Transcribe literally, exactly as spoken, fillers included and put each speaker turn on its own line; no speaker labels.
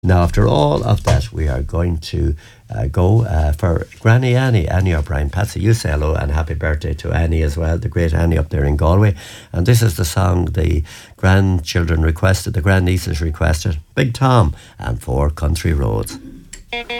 Now, after all of that, we are going to uh, go uh, for Granny Annie, Annie O'Brien. Patsy, you say hello and happy birthday to Annie as well, the great Annie up there in Galway. And this is the song the grandchildren requested, the grandnieces requested. Big Tom and Four Country Roads.